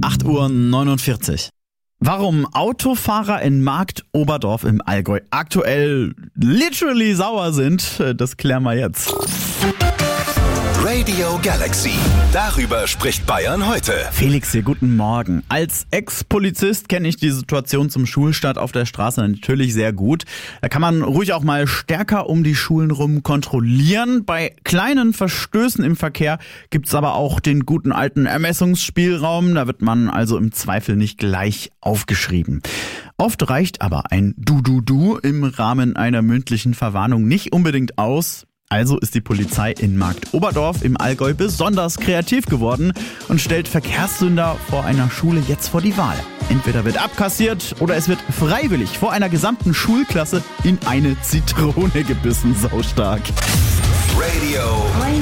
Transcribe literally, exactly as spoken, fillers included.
acht Uhr neunundvierzig. Warum Autofahrer in Marktoberdorf im Allgäu aktuell literally sauer sind, das klären wir jetzt. Radio Galaxy. Darüber spricht Bayern heute. Felix hier, guten Morgen. Als Ex-Polizist kenne ich die Situation zum Schulstart auf der Straße natürlich sehr gut. Da kann man ruhig auch mal stärker um die Schulen rum kontrollieren. Bei kleinen Verstößen im Verkehr gibt's aber auch den guten alten Ermessungsspielraum. Da wird man also im Zweifel nicht gleich aufgeschrieben. Oft reicht aber ein Du-Du-Du im Rahmen einer mündlichen Verwarnung nicht unbedingt aus. Also ist die Polizei in Marktoberdorf im Allgäu besonders kreativ geworden und stellt Verkehrssünder vor einer Schule jetzt vor die Wahl. Entweder wird abkassiert oder es wird freiwillig vor einer gesamten Schulklasse in eine Zitrone gebissen. Saustark. Radio